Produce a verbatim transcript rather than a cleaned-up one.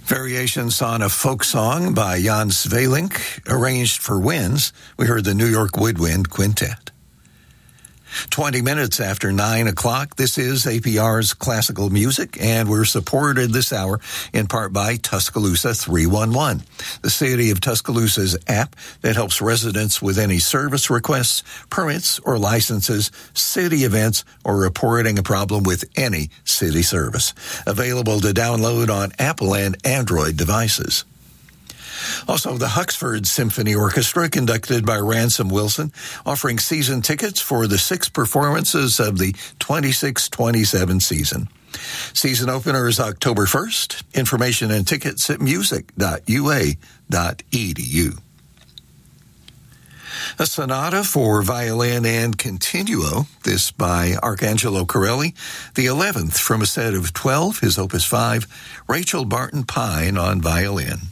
Variations on a folk song by Jan Svelink, arranged for winds. We heard the New York Woodwind Quintet. twenty minutes after nine o'clock, this is A P R's Classical Music, and we're supported this hour in part by Tuscaloosa three one one, the City of Tuscaloosa's app that helps residents with any service requests, permits, or licenses, city events, or reporting a problem with any city service. Available to download on Apple and Android devices. Also, the Huxford Symphony Orchestra, conducted by Ransom Wilson, offering season tickets for the six performances of the twenty-six twenty-seven season. Season opener is October first. Information and tickets at music dot u a dot e d u. A sonata for violin and continuo, this by Arcangelo Corelli, the eleventh from a set of twelve, his opus five, Rachel Barton Pine on violin.